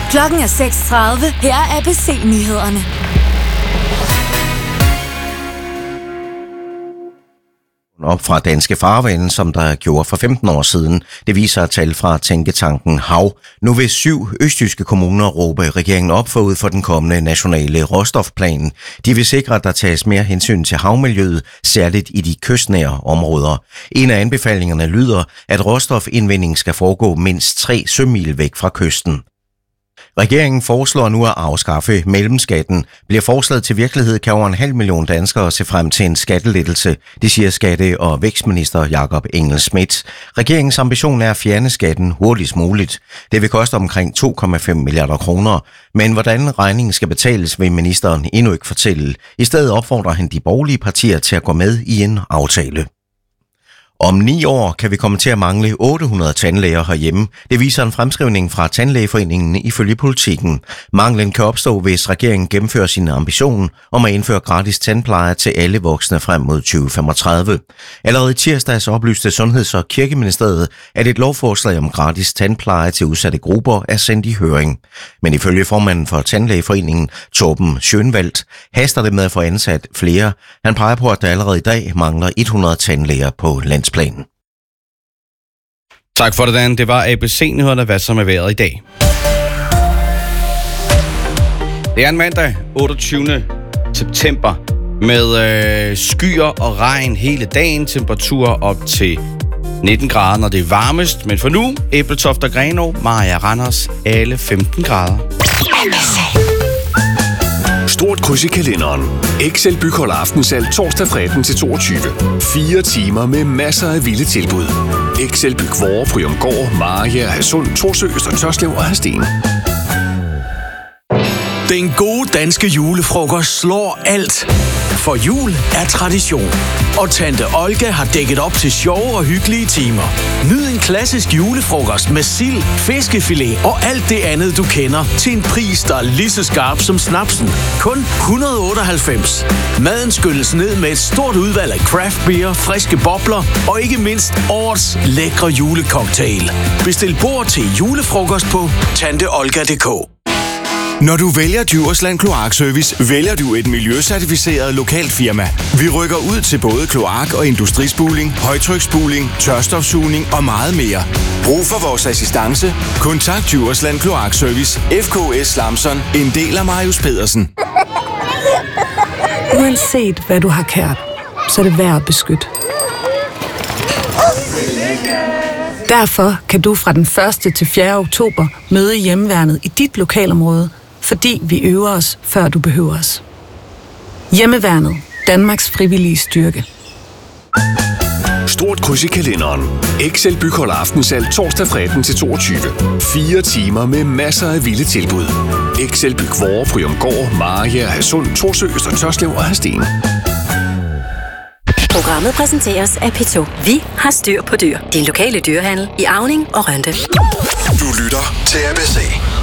Klokken er 6:30. Her er ABC-nyhederne. Op fra danske farvande, som der gjorde for 15 år siden. Det viser tal fra tænketanken Hav. Nu vil 7 østjyske kommuner råbe regeringen op forud for den kommende nationale råstofplan. De vil sikre, at der tages mere hensyn til havmiljøet, særligt i de kystnære områder. En af anbefalingerne lyder, at råstofindvinding skal foregå mindst 3 sømil væk fra kysten. Regeringen foreslår nu at afskaffe mellemskatten. Bliver forslaget til virkelighed, kan over 500.000 danskere se frem til en skattelettelse, det siger skatte- og vækstminister Jakob Engel-Schmidt. Regeringens ambition er at fjerne skatten hurtigst muligt. Det vil koste omkring 2,5 milliarder kroner. Men hvordan regningen skal betales, vil ministeren endnu ikke fortælle. I stedet opfordrer han de borgerlige partier til at gå med i en aftale. Om 9 år kan vi komme til at mangle 800 tandlæger herhjemme. Det viser en fremskrivning fra Tandlægeforeningen ifølge Politikken. Manglen kan opstå, hvis regeringen gennemfører sin ambition om at indføre gratis tandpleje til alle voksne frem mod 2035. Allerede tirsdags oplyste Sundheds- og Kirkeministeriet, at et lovforslag om gratis tandpleje til udsatte grupper er sendt i høring. Men ifølge formanden for Tandlægeforeningen, Torben Schönwald, haster det med at få ansat flere. Han peger på, at der allerede i dag mangler 100 tandlæger på landsplanen. Tak for det, Dan. Det var ABC-nyhederne, hvad som er vejret i dag. Det er en mandag, 28. september, med skyer og regn hele dagen. Temperatur op til 19 grader, når det er varmest. Men for nu, Ebeltoft og Grenaa, Maja Randers, alle 15 grader. Stort kryds i kalenderen. Excel Byghold Aftensalg torsdag fra 18 til 22. 4 timer med masser af vilde tilbud. Excel Byg Vore, Prydumgård, Maria, Hadsund, Thorsø, Øster Tørslev og Hadsten. Den gode danske julefrokost slår alt. For jul er tradition. Og Tante Olga har dækket op til sjove og hyggelige timer. Nyd en klassisk julefrokost med sild, fiskefilet og alt det andet, du kender, til en pris, der er lige så skarp som snapsen. Kun 198. Maden skylles ned med et stort udvalg af craft beer, friske bobler og ikke mindst årets lækre julecocktail. Bestil bord til julefrokost på tanteolga.dk. Når du vælger Djursland Kloakservice, vælger du et miljøcertificeret lokalt firma. Vi rykker ud til både kloak- og industrispuling, højtryksspuling, tørstofsugning og meget mere. Brug for vores assistance? Kontakt Djursland Kloakservice, FKS Lamson, en del af Marius Pedersen. Uanset hvad du har kært, så er det værd at beskytte. Derfor kan du fra den 1. til 4. oktober møde Hjemmeværnet i dit lokalområde, fordi vi øver os, før du behøver os. Hjemmeværnet. Danmarks frivillige styrke. Stort kryds i kalenderen. Excel Byghold Aftensalg torsdag fra 18 til 22. 4 timer med masser af vilde tilbud. Excel Byg Vore, Prydumgård, Maria, Hadsund, Thorsø, Øster Tørslev og Hadsten. Programmet præsenteres af P2. Vi har styr på dyr. Din lokale dyrehandel i Auning og Rønde. Du lytter til ABC.